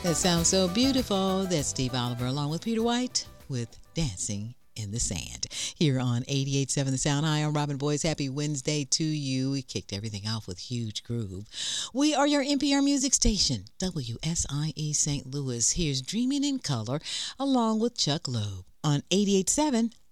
That sounds so beautiful. That's Steve Oliver along with Peter White with Dancing in the Sand. Here on 88.7 The Sound. Hi, I'm Robin Boyce. Happy Wednesday to you. We kicked everything off with Huge Groove. We are your NPR music station, WSIE St. Louis. Here's Dreaming in Color along with Chuck Loeb on 88.7